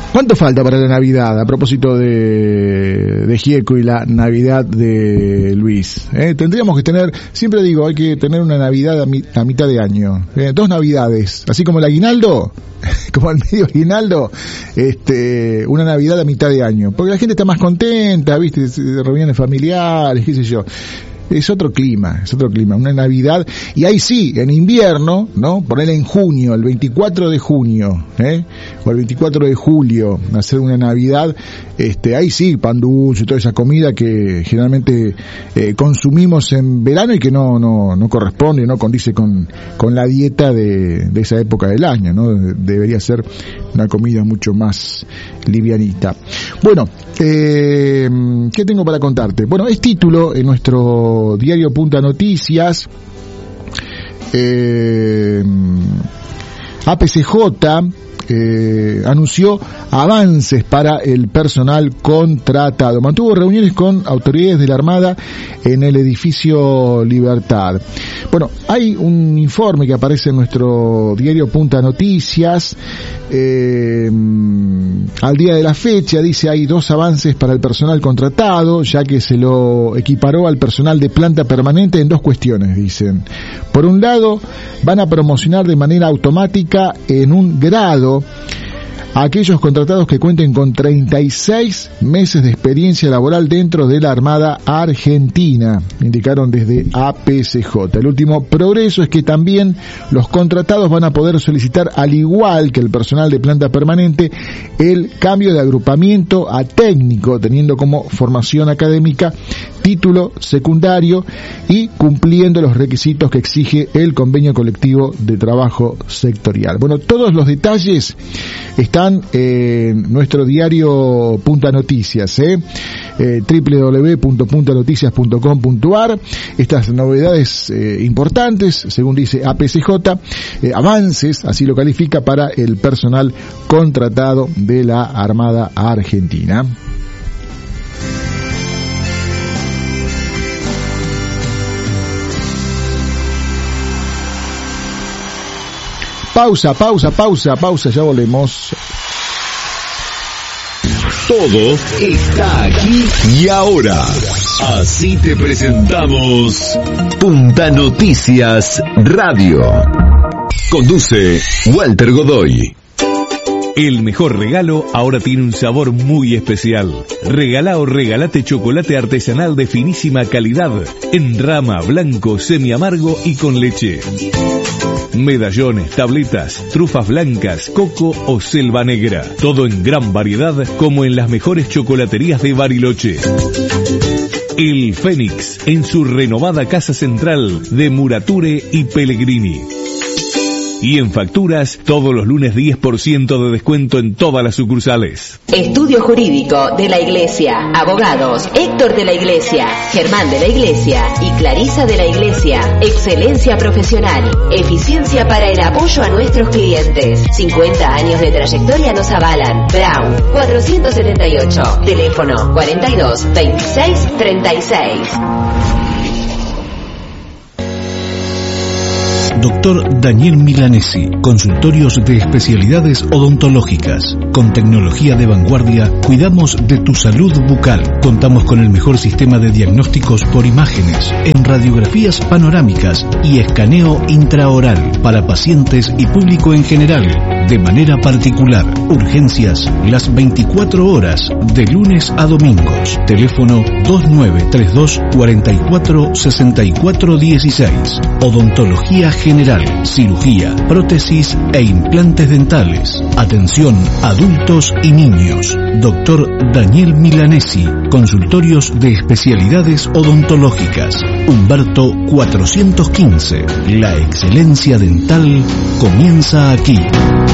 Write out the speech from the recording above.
¿Cuánto falta para la Navidad? A propósito de Gieco y la Navidad de Luis. Tendríamos que tener, siempre digo, hay que tener una Navidad a mitad de año. 2 Navidades, así como el aguinaldo, como el medio aguinaldo, una Navidad a mitad de año. Porque la gente está más contenta, ¿viste? Reuniones familiares, qué sé yo. Es otro clima, una Navidad, y ahí sí, en invierno, ¿no? Ponerle en junio, el 24 de junio, o el 24 de julio, hacer una Navidad, ahí sí, pan dulce, toda esa comida que generalmente consumimos en verano y que no corresponde, no condice con la dieta de esa época del año, ¿no? Debería ser una comida mucho más livianita. Bueno, ¿qué tengo para contarte? Bueno, es título en nuestro diario Punta Noticias. APCJ anunció avances para el personal contratado. Mantuvo reuniones con autoridades de la Armada en el edificio Libertad. Bueno, hay un informe que aparece en nuestro diario Punta Noticias. Al día de la fecha dice hay 2 avances para el personal contratado, ya que se lo equiparó al personal de planta permanente en 2 cuestiones, dicen. Por un lado, van a promocionar de manera automática en un grado a aquellos contratados que cuenten con 36 meses de experiencia laboral dentro de la Armada Argentina, indicaron desde APCJ. El último progreso es que también los contratados van a poder solicitar, al igual que el personal de planta permanente, el cambio de agrupamiento a técnico, teniendo como formación académica título secundario y cumpliendo los requisitos que exige el convenio colectivo de trabajo sectorial. Bueno, todos los detalles están en nuestro diario Punta Noticias, www.puntanoticias.com.ar. Estas novedades importantes, según dice APCJ, avances, así lo califica, para el personal contratado de la Armada Argentina. Pausa, ya volvemos. Todo está aquí y ahora. Así te presentamos Punta Noticias Radio. Conduce Walter Godoy. El mejor regalo ahora tiene un sabor muy especial. Regalá o regalate chocolate artesanal de finísima calidad, en rama, blanco, semi-amargo y con leche. Medallones, tabletas, trufas blancas, coco o selva negra. Todo en gran variedad, como en las mejores chocolaterías de Bariloche. El Fénix, en su renovada casa central de Murature y Pellegrini. Y en facturas, todos los lunes 10% de descuento en todas las sucursales. Estudio Jurídico de la Iglesia. Abogados Héctor de la Iglesia, Germán de la Iglesia y Clarisa de la Iglesia. Excelencia profesional. Eficiencia para el apoyo a nuestros clientes. 50 años de trayectoria nos avalan. Brown 478. Teléfono 42 26 36. Dr. Daniel Milanesi, consultorios de especialidades odontológicas. Con tecnología de vanguardia, cuidamos de tu salud bucal. Contamos con el mejor sistema de diagnósticos por imágenes, en radiografías panorámicas y escaneo intraoral para pacientes y público en general, de manera particular. Urgencias las 24 horas, de lunes a domingos. Teléfono 2932 44 64 16. Odontología general, cirugía, prótesis e implantes dentales. Atención adultos y niños. Dr. Daniel Milanesi, consultorios de especialidades odontológicas. Humberto 415. La excelencia dental comienza aquí.